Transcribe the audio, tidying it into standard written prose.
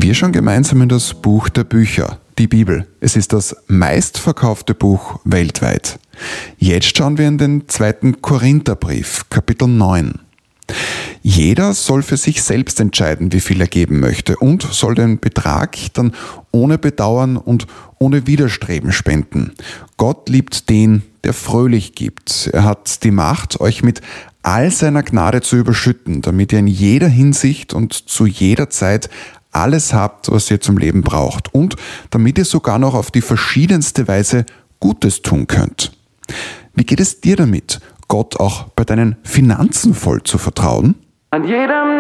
Wir schauen gemeinsam in das Buch der Bücher, die Bibel. Es ist das meistverkaufte Buch weltweit. Jetzt schauen wir in den 2. Korintherbrief, Kapitel 9. Jeder soll für sich selbst entscheiden, wie viel er geben möchte und soll den Betrag dann ohne Bedauern und ohne Widerstreben spenden. Gott liebt den, der fröhlich gibt. Er hat die Macht, euch mit all seiner Gnade zu überschütten, damit ihr in jeder Hinsicht und zu jeder Zeit alles habt, was ihr zum Leben braucht und damit ihr sogar noch auf die verschiedenste Weise Gutes tun könnt. Wie geht es dir damit, Gott auch bei deinen Finanzen voll zu vertrauen? An jedem